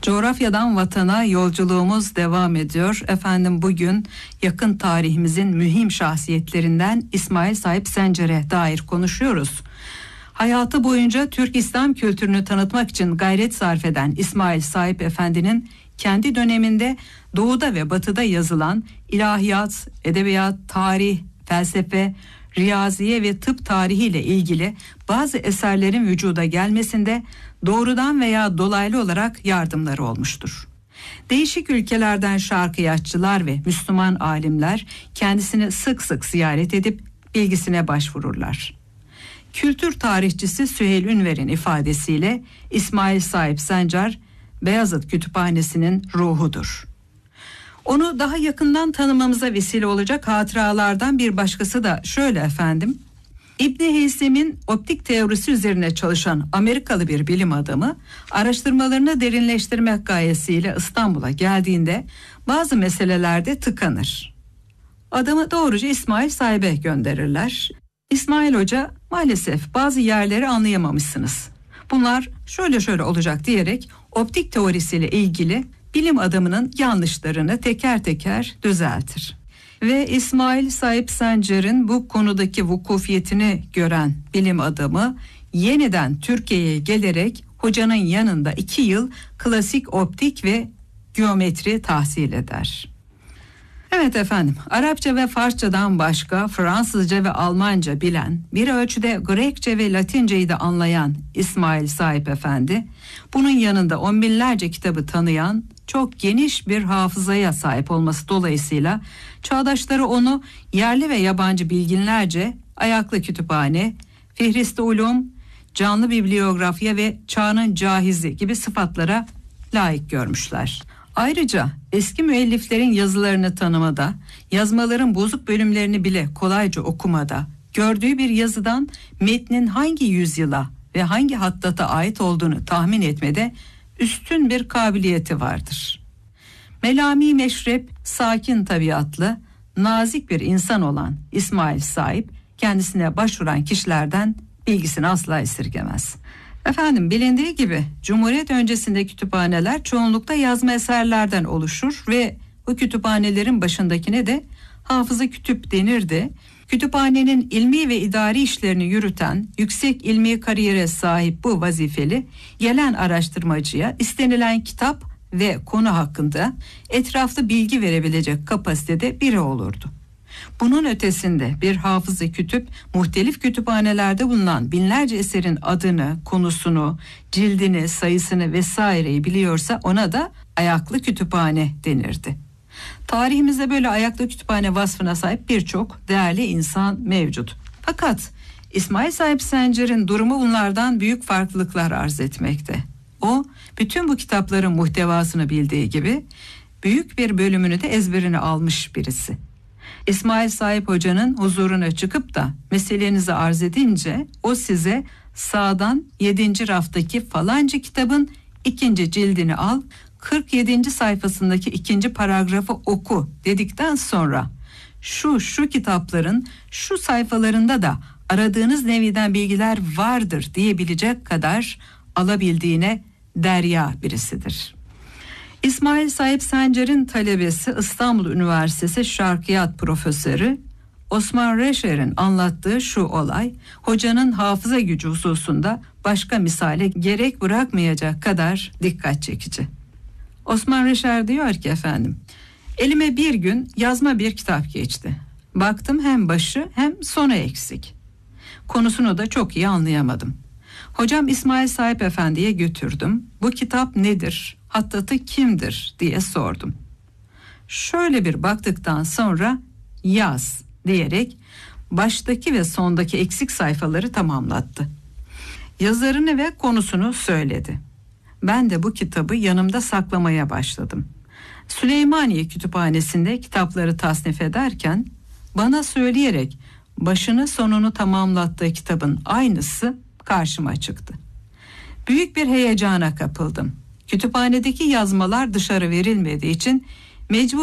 Coğrafyadan vatana yolculuğumuz devam ediyor. Efendim bugün yakın tarihimizin mühim şahsiyetlerinden İsmail Sahip Sencer'e dair konuşuyoruz. Hayatı boyunca Türk İslam kültürünü tanıtmak için gayret sarf eden İsmail Sahip Efendi'nin kendi döneminde doğuda ve batıda yazılan ilahiyat, edebiyat, tarih, felsefe, riyaziye ve tıp tarihiyle ilgili bazı eserlerin vücuda gelmesinde doğrudan veya dolaylı olarak yardımları olmuştur. Değişik ülkelerden şarkıyatçılar ve Müslüman alimler kendisini sık sık ziyaret edip bilgisine başvururlar. Kültür tarihçisi Süheyl Ünver'in ifadesiyle İsmail Sahip Sencer, Beyazıt Kütüphanesi'nin ruhudur. Onu daha yakından tanımamıza vesile olacak hatıralardan bir başkası da şöyle efendim. İbn Heysem'in optik teorisi üzerine çalışan Amerikalı bir bilim adamı araştırmalarını derinleştirmek gayesiyle İstanbul'a geldiğinde bazı meselelerde tıkanır. Adamı doğruca İsmail Sahip'e gönderirler. İsmail Hoca, maalesef bazı yerleri anlayamamışsınız. Bunlar şöyle olacak diyerek optik teorisiyle ilgili bilim adamının yanlışlarını teker teker düzeltir. Ve İsmail Sahip Sencer'in bu konudaki vukufiyetini gören bilim adamı yeniden Türkiye'ye gelerek hocanın yanında 2 yıl klasik optik ve geometri tahsil eder. Evet efendim, Arapça ve Farsçadan başka Fransızca ve Almanca bilen, bir ölçüde Grekçe ve Latinceyi de anlayan İsmail Sahip Efendi, bunun yanında on binlerce kitabı tanıyan, çok geniş bir hafızaya sahip olması dolayısıyla çağdaşları onu yerli ve yabancı bilginlerce ayaklı kütüphane, Fihristi Ulum, canlı bibliografya ve çağının cahizi gibi sıfatlara layık görmüşler. Ayrıca eski müelliflerin yazılarını tanımada, yazmaların bozuk bölümlerini bile kolayca okumada, gördüğü bir yazıdan metnin hangi yüzyıla ve hangi hattata ait olduğunu tahmin etmede üstün bir kabiliyeti vardır. Melami meşrep, sakin tabiatlı, nazik bir insan olan İsmail Sahip, kendisine başvuran kişilerden bilgisini asla esirgemez. Efendim bilindiği gibi Cumhuriyet öncesinde kütüphaneler çoğunlukla yazma eserlerden oluşur ve bu kütüphanelerin başındakine de hafızı kütüp denirdi. Kütüphanenin ilmi ve idari işlerini yürüten, yüksek ilmi kariyere sahip bu vazifeli gelen araştırmacıya istenilen kitap ve konu hakkında etraflı bilgi verebilecek kapasitede biri olurdu. Bunun ötesinde bir hafızı kütüp muhtelif kütüphanelerde bulunan binlerce eserin adını, konusunu, cildini, sayısını vesaireyi biliyorsa ona da ayaklı kütüphane denirdi. Tarihimizde böyle ayaklı kütüphane vasfına sahip birçok değerli insan mevcut. Fakat İsmail Sahip Sencer'in durumu bunlardan büyük farklılıklar arz etmekte. O bütün bu kitapların muhtevasını bildiği gibi büyük bir bölümünü de ezberine almış birisi. İsmail Sahip Hoca'nın huzuruna çıkıp da meselenizi arz edince o size sağdan 7. raftaki falanca kitabın 2. cildini al, 47. sayfasındaki 2. paragrafı oku dedikten sonra şu kitapların şu sayfalarında da aradığınız neviden bilgiler vardır diyebilecek kadar alabildiğine derya birisidir. İsmail Sahip Sencer'in talebesi İstanbul Üniversitesi Şarkiyat Profesörü Osman Reşer'in anlattığı şu olay, hocanın hafıza gücü hususunda başka misale gerek bırakmayacak kadar dikkat çekici. Osman Reşer diyor ki efendim, elime bir gün yazma bir kitap geçti. Baktım hem başı hem sonu eksik. Konusunu da çok iyi anlayamadım. Hocam İsmail Sahip Efendi'ye götürdüm. Bu kitap nedir? Hattatı kimdir diye sordum. Şöyle bir baktıktan sonra yaz diyerek baştaki ve sondaki eksik sayfaları tamamlattı. Yazarını ve konusunu söyledi. Ben de bu kitabı yanımda saklamaya başladım. Süleymaniye Kütüphanesi'nde kitapları tasnif ederken bana söyleyerek başını sonunu tamamlattığı kitabın aynısı karşıma çıktı. Büyük bir heyecana kapıldım. Kütüphanedeki yazmalar dışarı verilmediği için mecbur